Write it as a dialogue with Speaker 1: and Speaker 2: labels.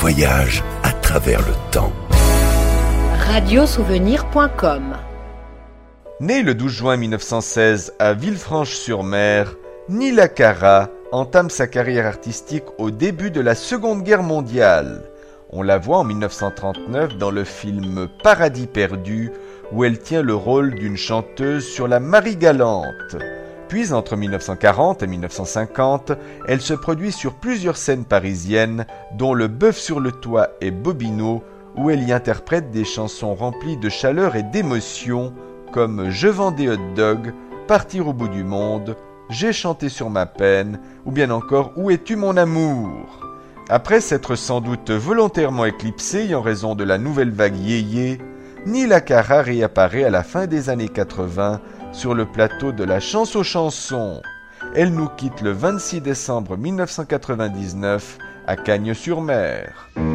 Speaker 1: voyage à travers le temps.
Speaker 2: Radiosouvenir.com.
Speaker 3: Né le 12 juin 1916 à Villefranche-sur-Mer, Nila Cara entame sa carrière artistique au début de la Seconde Guerre mondiale. On la voit en 1939 dans le film Paradis perdu, où elle tient le rôle d'une chanteuse sur la Marie-Galante. Puis entre 1940 et 1950, elle se produit sur plusieurs scènes parisiennes, dont le Bœuf sur le toit et Bobino, où elle y interprète des chansons remplies de chaleur et d'émotion, comme Je vends des hot dogs, Partir au bout du monde, J'ai chanté sur ma peine, ou bien encore Où es-tu mon amour ? Après s'être sans doute volontairement éclipsée en raison de la nouvelle vague yéyé, Nila Cara réapparaît à la fin des années 80 sur le plateau de la Chance aux chansons. Elle nous quitte le 26 décembre 1999 à Cagnes-sur-Mer.